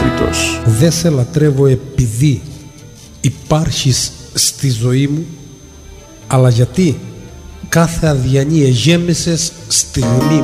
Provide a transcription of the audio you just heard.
αμέτρητος. Δεν σε λατρεύω επειδή υπάρχεις στη ζωή μου, αλλά γιατί κάθε αδιανή εγέμεσες στη γνή μου.